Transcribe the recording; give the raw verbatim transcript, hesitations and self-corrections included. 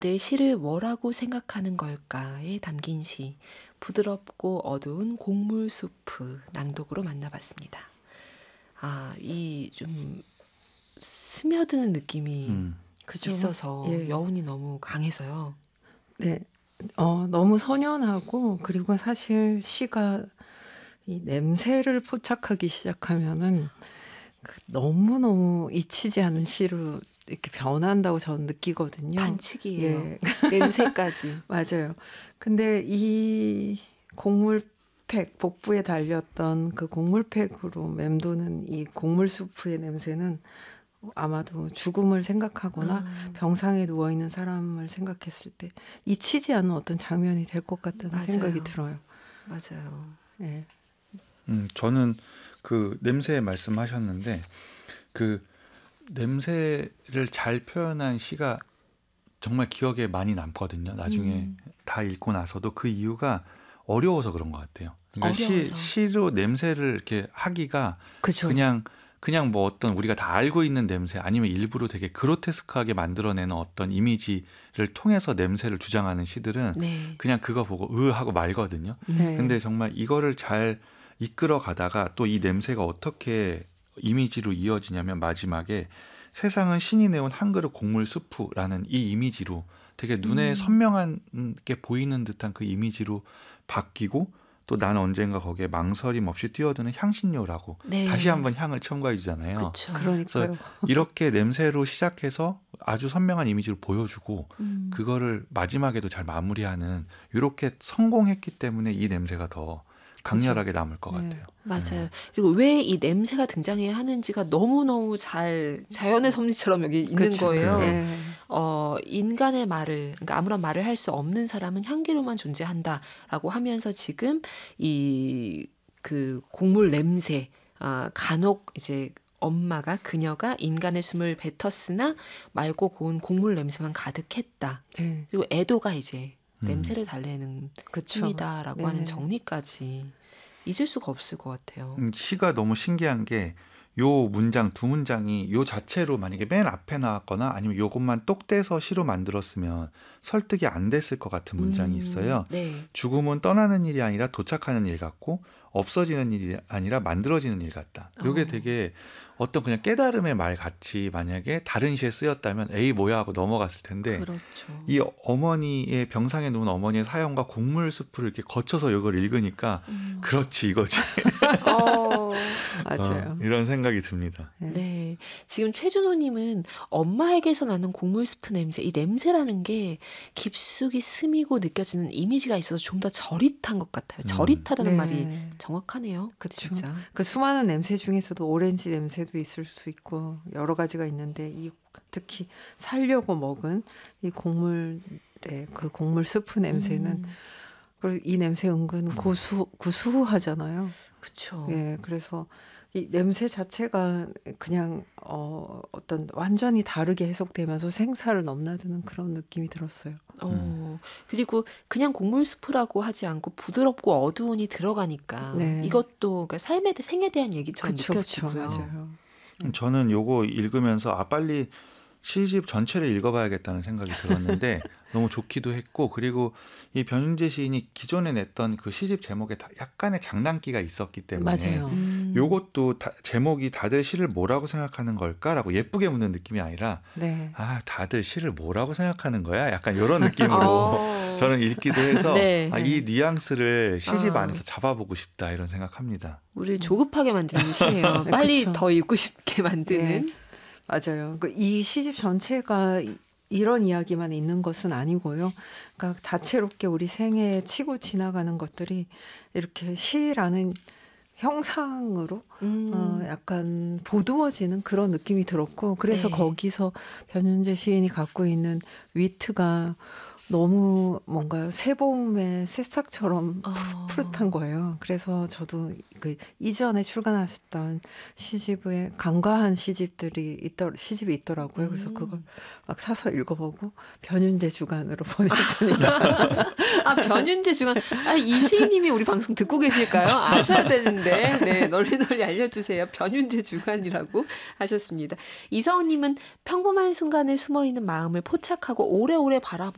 내 시를 뭐라고 생각하는 걸까에 담긴 시 부드럽고 어두운 곡물숲 낭독으로 만나봤습니다. 아, 이 좀 스며드는 느낌이 음. 그죠? 있어서 예. 여운이 너무 강해서요. 네, 어, 너무 선연하고 그리고 사실 시가 이 냄새를 포착하기 시작하면은 그 너무너무 잊히지 않은 시로 이렇게 변한다고 저는 느끼거든요. 반칙이에요. 예. 냄새까지. 맞아요. 근데 이 곡물팩, 복부에 달렸던 그 곡물팩으로 맴도는 이 곡물수프의 냄새는 아마도 죽음을 생각하거나 음. 병상에 누워있는 사람을 생각했을 때 잊히지 않은 어떤 장면이 될 것 같다는 맞아요. 생각이 들어요. 맞아요. 예. 음, 저는 그 냄새 말씀하셨는데 그 냄새를 잘 표현한 시가 정말 기억에 많이 남거든요. 나중에 음. 다 읽고 나서도 그 이유가 어려워서 그런 것 같아요. 그러니까 시, 어려워서. 시로 냄새를 이렇게 하기가 그죠. 그냥 그냥 뭐 어떤 우리가 다 알고 있는 냄새 아니면 일부러 되게 그로테스크하게 만들어내는 어떤 이미지를 통해서 냄새를 주장하는 시들은 네. 그냥 그거 보고 으 하고 말거든요. 네. 근데 정말 이거를 잘 이끌어 가다가 또 이 냄새가 어떻게 이미지로 이어지냐면 마지막에 세상은 신이 내온 한 그릇 곡물 수프라는 이 이미지로 되게 눈에 음. 선명하게 보이는 듯한 그 이미지로 바뀌고 또 나는 언젠가 거기에 망설임 없이 뛰어드는 향신료라고 네. 다시 한번 향을 첨가해 주잖아요. 그렇죠. 그러니까요. 이렇게 냄새로 시작해서 아주 선명한 이미지를 보여주고 음. 그거를 마지막에도 잘 마무리하는 이렇게 성공했기 때문에 이 냄새가 더 강렬하게 남을 것 네. 같아요. 맞아요. 그리고 왜 이 냄새가 등장해야 하는지가 너무너무 잘 자연의 섭리처럼 여기 있는 그쵸. 거예요. 예. 어, 인간의 말을, 그러니까 아무런 말을 할 수 없는 사람은 향기로만 존재한다라고 하면서 지금 이 그 곡물 냄새, 아, 간혹 이제 엄마가 그녀가 인간의 숨을 뱉었으나 맑고 고운 곡물 냄새만 가득했다. 네. 그리고 애도가 이제 음. 냄새를 달래는 그쵸. 힘이다라고 네. 하는 정리까지 잊을 수가 없을 것 같아요. 음, 시가 너무 신기한 게 요 문장 두 문장이 요 자체로 만약에 맨 앞에 나왔거나 아니면 요것만 똑 떼서 시로 만들었으면 설득이 안 됐을 것 같은 문장이 음, 있어요. 네. 죽음은 떠나는 일이 아니라 도착하는 일 같고 없어지는 일이 아니라 만들어지는 일 같다. 요게 어. 되게 어떤 그냥 깨달음의 말 같이 만약에 다른 시에 쓰였다면 에이 뭐야 하고 넘어갔을 텐데 그렇죠. 이 어머니의 병상에 누운 어머니의 사연과 곡물 숲을 이렇게 거쳐서 이걸 읽으니까 음. 그렇지 이거지. 어, 맞아요. 어, 이런 생각이 듭니다. 네. 지금 최준호님은 엄마에게서 나는 곡물 스프 냄새, 이 냄새라는 게 깊숙이 스미고 느껴지는 이미지가 있어서 좀 더 저릿한 것 같아요. 저릿하다는 네. 말이 정확하네요. 그쵸. 진짜. 그 수많은 냄새 중에서도 오렌지 냄새도 있을 수 있고 여러 가지가 있는데 이 특히 살려고 먹은 이 곡물의 그 곡물 스프 냄새는 음, 그리고 이 냄새 은근 고수 구수하잖아요. 그쵸. 예, 그래서 이 냄새 자체가 그냥 어, 어떤 완전히 다르게 해석되면서 생사를 넘나드는 그런 느낌이 들었어요. 어, 그리고 그냥 곡물 스프라고 하지 않고 부드럽고 어두운이 들어가니까 네. 이것도 그러니까 삶에 대 생에 대한 얘기처럼 그쵸, 그쵸, 느껴지고요. 맞아요. 저는 요거 읽으면서 아 빨리 시집 전체를 읽어봐야겠다는 생각이 들었는데 너무 좋기도 했고 그리고 이 변윤재 시인이 기존에 냈던 그 시집 제목에 다 약간의 장난기가 있었기 때문에 맞아요. 음, 요것도 다, 제목이 다들 시를 뭐라고 생각하는 걸까라고 예쁘게 묻는 느낌이 아니라 네. 아 다들 시를 뭐라고 생각하는 거야? 약간 이런 느낌으로 어. 저는 읽기도 해서 네. 아, 이 뉘앙스를 시집 아. 안에서 잡아보고 싶다 이런 생각합니다. 우리를 조급하게 만드는 시네요. 빨리 그쵸. 더 읽고 싶게 만드는. 네. 맞아요. 그 이 시집 전체가 이- 이런 이야기만 있는 것은 아니고요. 그러니까 다채롭게 우리 생애에 치고 지나가는 것들이 이렇게 시라는 형상으로 음, 어, 약간 보듬어지는 그런 느낌이 들었고 그래서 네. 거기서 변윤재 시인이 갖고 있는 위트가 너무 뭔가 새봄의 새싹처럼 어. 푸릇한 거예요. 그래서 저도 그 이전에 출간하셨던 시집에 간과한 시집들이 있더 시집이 있더라고요. 그래서 음. 그걸 막 사서 읽어보고 변윤재 주간으로 보냈습니다. 아, 변윤재 주간. 아, 이 시인님이 우리 방송 듣고 계실까요? 아셔야 되는데. 네, 널리 널리 알려주세요. 변윤재 주간이라고 하셨습니다. 이서훈님은 평범한 순간에 숨어있는 마음을 포착하고 오래오래 바라보